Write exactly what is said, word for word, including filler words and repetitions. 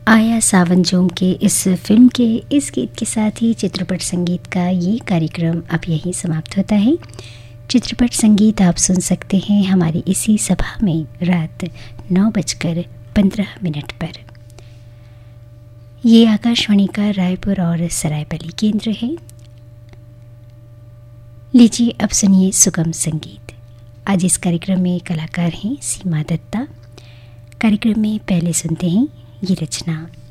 आया सावन जोम के इस फिल्म के इस गीत के साथ ही चित्रपट संगीत का ये कार्यक्रम अब यहीं समाप्त होता है। चित्रपट संगीत आप सुन सकते हैं हमारी इसी सभा में रात नौ बजकर पंद्रह मिनट पर। ये आकाशवाणी का रायपुर और सरायपली केंद्र है। लीजिए अब सुनिए सुगम संगीत। आज इस कार्यक्रम में कलाकार हैं सीमा दत्ता। कार्यक्रम में पहले सुनते हैं ये रचना।